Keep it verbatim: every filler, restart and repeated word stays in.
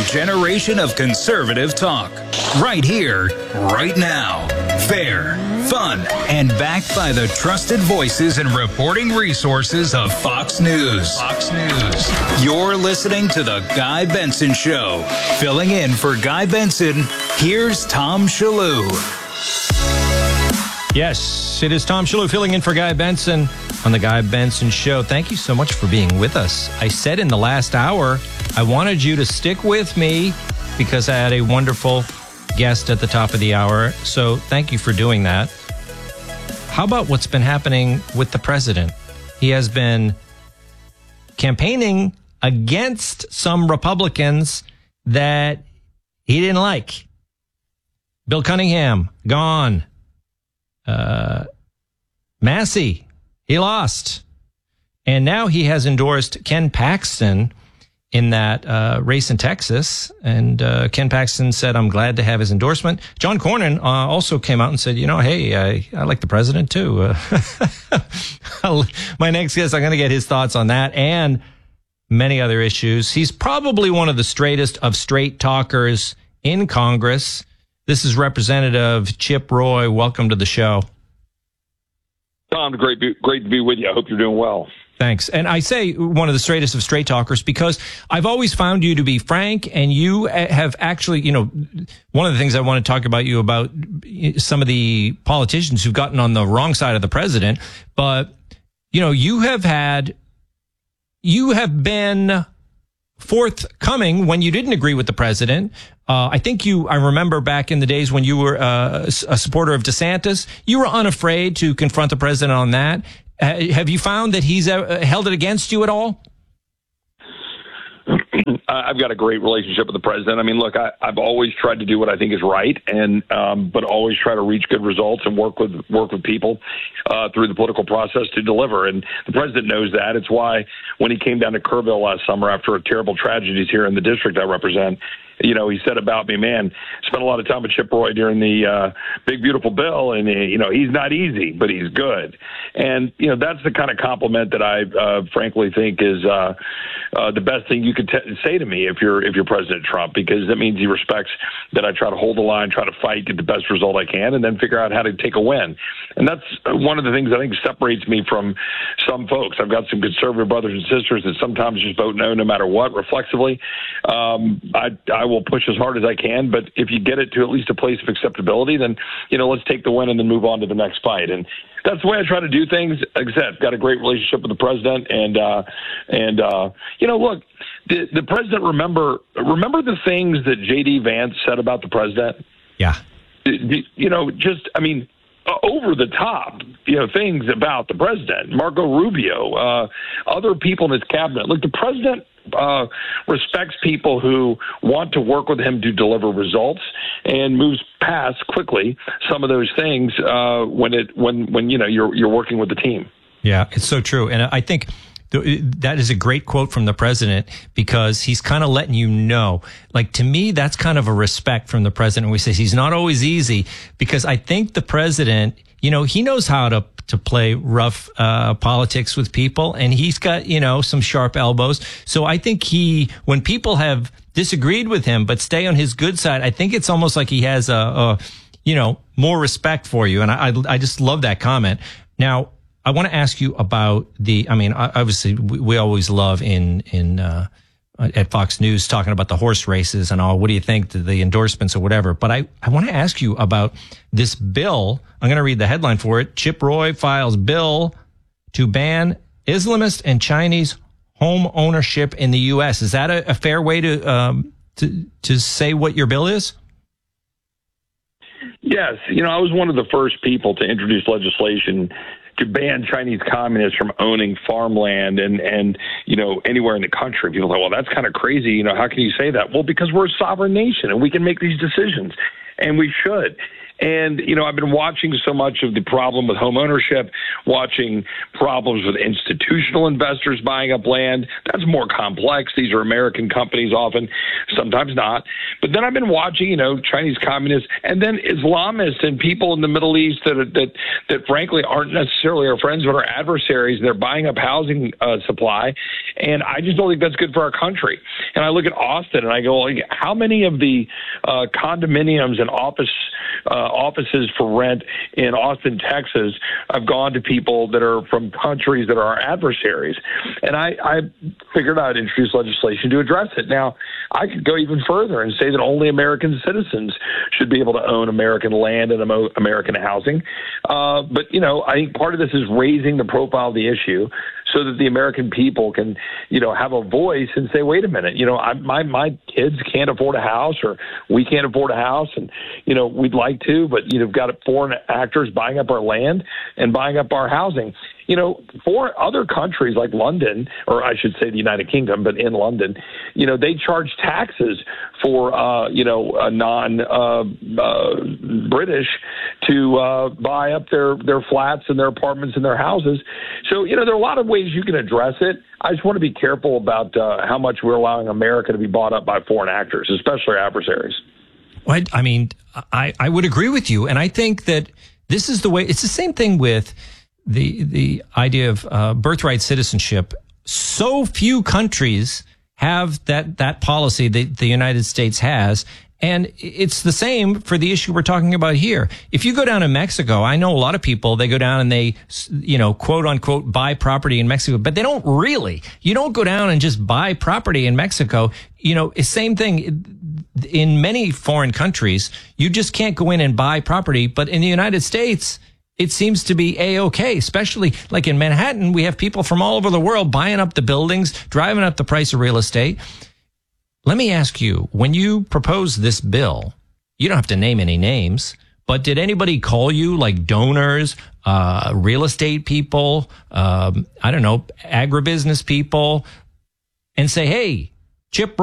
generation of conservative talk. Right here, right now. Fair, fun, and backed by the trusted voices and reporting resources of Fox News. Fox News. You're listening to The Guy Benson Show. Filling in for Guy Benson, here's Tom Shillue. Yes, it is Tom Shillue filling in for Guy Benson on The Guy Benson Show. Thank you so much for being with us. I said in the last hour, I wanted you to stick with me because I had a wonderful guest at the top of the hour. So thank you for doing that. How about what's been happening with the president? He has been campaigning against some Republicans that he didn't like. Bill Cunningham, gone. Uh, Massey, he lost. And now he has endorsed Ken Paxton in that uh, race in Texas. And uh, Ken Paxton said, I'm glad to have his endorsement. John Cornyn uh, also came out and said, you know, hey, I, I like the president too. Uh, my next guest, I'm going to get his thoughts on that and many other issues. He's probably one of the straightest of straight talkers in Congress. This is Representative Chip Roy. Welcome to the show. Tom, great, great to be with you. I hope you're doing well. Thanks. And I say one of the straightest of straight talkers because I've always found you to be frank, and you have actually, you know, one of the things I want to talk about you about some of the politicians who've gotten on the wrong side of the president. But, you know, you have had, you have been forthcoming when you didn't agree with the president. Uh, I think you, I remember back in the days when you were uh, a supporter of DeSantis, you were unafraid to confront the president on that. Uh, have you found that he's uh, held it against you at all? I've got a great relationship with the president. I mean, look, I, I've always tried to do what I think is right, and um, but always try to reach good results and work with work with people uh, through the political process to deliver. And the president knows that. It's why when he came down to Kerrville last summer after a terrible tragedies here in the district I represent, you know, he said about me, man, spent a lot of time with Chip Roy during the uh, Big Beautiful Bill, and, uh, you know, he's not easy, but he's good. And, you know, that's the kind of compliment that I uh, frankly think is uh, uh, the best thing you could t- say to me if you're if you're President Trump, because that means he respects that I try to hold the line, try to fight, get the best result I can, and then figure out how to take a win. And that's one of the things I think separates me from some folks. I've got some conservative brothers and sisters that sometimes just vote no, no matter what, reflexively. Um, I, I will push as hard as I can, but if you get it to at least a place of acceptability, then, you know, let's take the win and then move on to the next fight. And that's the way I try to do things. Like I said, I've got a great relationship with the president, and uh, and uh, you know, look, the, the president remember remember the things that J D Vance said about the president. Yeah, you know, just I mean. Over the top, you know, things about the president, Marco Rubio, uh, other people in his cabinet. Look, the president uh, respects people who want to work with him to deliver results and moves past quickly some of those things uh, when it when when you know you're you're working with the team. Yeah, it's so true, and I think that is a great quote from the president, because he's kind of letting you know, like, to me, that's kind of a respect from the president. We say he's not always easy, because I think the president, you know, he knows how to, to play rough, uh, politics with people, and he's got, you know, some sharp elbows. So I think he, when people have disagreed with him, but stay on his good side, I think it's almost like he has a, a you know, more respect for you. And I, I just love that comment. Now, I want to ask you about the, I mean, obviously we, we always love in, in, uh, at Fox News talking about the horse races and all. What do you think, the, the endorsements or whatever? But I, I want to ask you about this bill. I'm going to read the headline for it. Chip Roy files bill to ban Islamist and Chinese home ownership in the U S. Is that a, a fair way to, um, to, to say what your bill is? Yes. You know, I was one of the first people to introduce legislation to ban Chinese communists from owning farmland and, and, you know, anywhere in the country. People are like, well, that's kind of crazy. You know, how can you say that? Well, because we're a sovereign nation and we can make these decisions, and we should. And, you know, I've been watching so much of the problem with home ownership, watching problems with institutional investors buying up land. That's more complex. These are American companies often, sometimes not. But then I've been watching, you know, Chinese communists and then Islamists and people in the Middle East that, that, that frankly aren't necessarily our friends but are adversaries. They're buying up housing uh, supply. And I just don't think that's good for our country. And I look at Austin and I go, like, how many of the uh, condominiums and office uh, offices for rent in Austin, Texas, have gone to people that are from countries that are our adversaries? And I, I figured I'd introduce legislation to address it. Now, I could go even further and say that only American citizens should be able to own American land and American housing. Uh, but, you know, I think part of this is raising the profile of the issue so that the American people can, you know, have a voice and say, wait a minute, you know, I, my my kids can't afford a house, or we can't afford a house, and, you know, we'd like to, but you've got foreign actors buying up our land and buying up our housing. You know, for other countries like London, or I should say the United Kingdom, but in London, you know, they charge taxes for, uh, you know, a non-British uh, uh, to uh, buy up their, their flats and their apartments and their houses. So, you know, there are a lot of ways you can address it. I just want to be careful about uh, how much we're allowing America to be bought up by foreign actors, especially our adversaries. Well, I mean, I, I would agree with you. And I think that this is the way. It's the same thing with the the idea of uh, birthright citizenship. So few countries have that that policy that the United States has. And it's the same for the issue we're talking about here. If you go down to Mexico, I know a lot of people, they go down and they, you know, quote unquote, buy property in Mexico, but they don't really. You don't go down and just buy property in Mexico. You know, it's same thing in many foreign countries. You just can't go in and buy property. But in the United States, it seems to be A-okay, especially like in Manhattan. We have people from all over the world buying up the buildings, driving up the price of real estate. Let me ask you, when you proposed this bill, you don't have to name any names, but did anybody call you, like donors, uh, real estate people, um, I don't know, agribusiness people, and say, hey, Chip